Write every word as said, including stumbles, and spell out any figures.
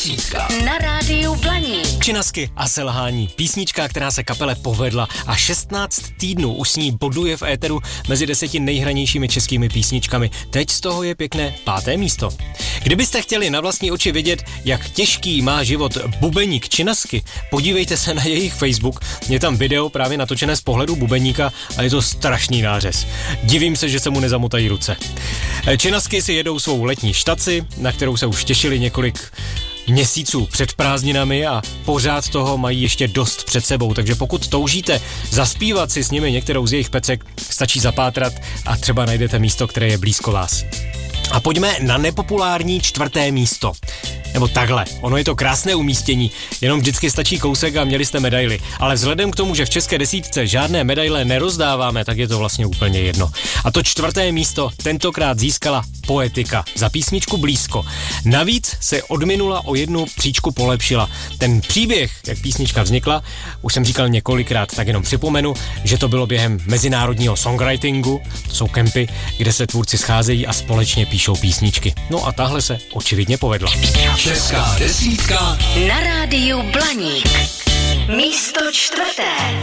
desítka na rádiu Blaník. Činasky a selhání. Písnička, která se kapele povedla a šestnáct týdnů už s ní boduje v éteru mezi deseti nejhranějšími českými písničkami. Teď z toho je pěkné páté místo. Kdybyste chtěli na vlastní oči vědět, jak těžký má život bubeník Činasky, podívejte se na jejich Facebook. Je tam video právě natočené z pohledu bubeníka a je to strašný nářez. Divím se, že se mu nezamotají ruce. Činasky si jedou svou letní štaci, na kterou se už těšili několik měsíců před prázdninami a pořád toho mají ještě dost před sebou, takže pokud toužíte zaspívat si s nimi některou z jejich pecek, stačí zapátrat a třeba najdete místo, které je blízko vás. A pojďme na nepopulární čtvrté místo. Nebo takhle, ono je to krásné umístění, jenom vždycky stačí kousek a měli jste medaily. Ale vzhledem k tomu, že v české desítce žádné medaile nerozdáváme, tak je to vlastně úplně jedno. A to čtvrté místo tentokrát získala Poetika za písničku Blízko. Navíc se od minula o jednu příčku polepšila. Ten příběh, jak písnička vznikla, už jsem říkal několikrát, tak jenom připomenu, že to bylo během mezinárodního songwritingu, to jsou kempy, kde se tvůrci scházejí a společně píšou písničky. No a tahle se očividně povedla. Česká desítka na rádiu Blaník. Místo čtvrté.